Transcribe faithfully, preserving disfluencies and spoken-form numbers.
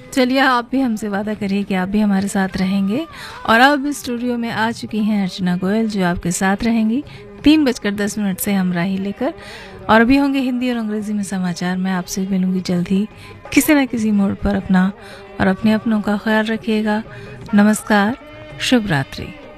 चलिए, आप भी हमसे वादा करिए कि आप भी हमारे साथ रहेंगे। और अब स्टूडियो में आ चुकी हैं अर्चना गोयल, जो आपके साथ रहेंगी तीन बजकर दस मिनट से हम राही लेकर। और अभी होंगे हिंदी और अंग्रेजी में समाचार। मैं आपसे मिलूंगी जल्द ही किसी न किसी मोड़ पर। अपना और अपने अपनों का ख्याल रखिएगा। नमस्कार, शुभ रात्रि।